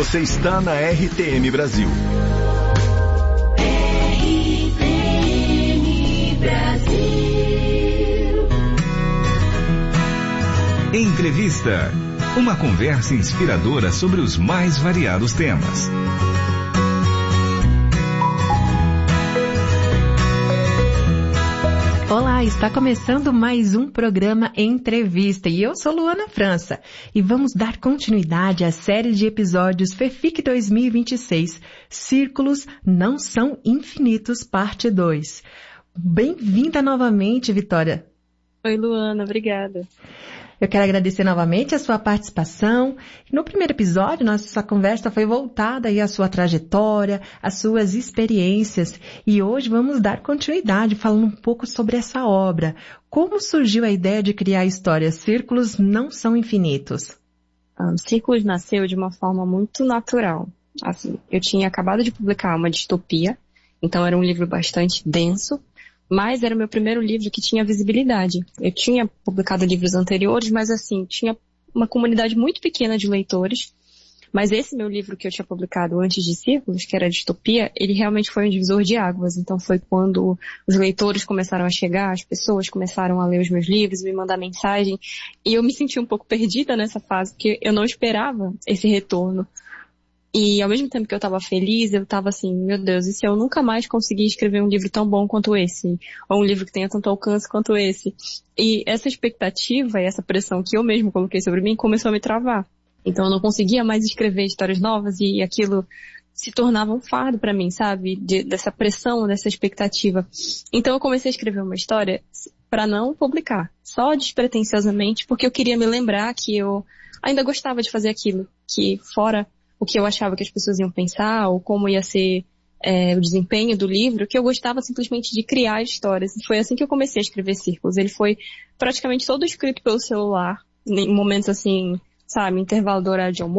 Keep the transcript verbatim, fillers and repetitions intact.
Você está na R T M Brasil. R T M Brasil. Entrevista. Uma conversa inspiradora sobre os mais variados temas. Olá, está começando mais um programa Entrevista e eu sou Luana França e vamos dar continuidade à série de episódios FEFIC dois mil e vinte e seis, Círculos Não São Infinitos, parte dois. Bem-vinda novamente, Vitória. Oi, Luana, obrigada. Eu quero agradecer novamente a sua participação. No primeiro episódio, nossa conversa foi voltada aí à sua trajetória, às suas experiências. E hoje vamos dar continuidade falando um pouco sobre essa obra. Como surgiu a ideia de criar a história Círculos Não São Infinitos? Um, Círculos nasceu de uma forma muito natural. Assim, eu tinha acabado de publicar uma distopia, então era um livro bastante denso. Mas era o meu primeiro livro que tinha visibilidade. Eu tinha publicado livros anteriores, mas assim, tinha uma comunidade muito pequena de leitores. Mas esse meu livro que eu tinha publicado antes de Círculos, que era a distopia, ele realmente foi um divisor de águas. Então foi quando os leitores começaram a chegar, as pessoas começaram a ler os meus livros, me mandar mensagem. E eu me senti um pouco perdida nessa fase, porque eu não esperava esse retorno. E ao mesmo tempo que eu estava feliz, eu estava assim, meu Deus, e se eu nunca mais conseguir escrever um livro tão bom quanto esse? Ou um livro que tenha tanto alcance quanto esse? E essa expectativa e essa pressão que eu mesmo coloquei sobre mim começou a me travar. Então eu não conseguia mais escrever histórias novas e aquilo se tornava um fardo para mim, sabe? De, dessa pressão, dessa expectativa. Então eu comecei a escrever uma história para não publicar, só despretensiosamente, porque eu queria me lembrar que eu ainda gostava de fazer aquilo, que fora o que eu achava que as pessoas iam pensar, ou como ia ser é, o desempenho do livro, que eu gostava simplesmente de criar histórias. E foi assim que eu comecei a escrever Círculos. Ele foi praticamente todo escrito pelo celular, em momentos assim, sabe, intervalo do horário de almoço,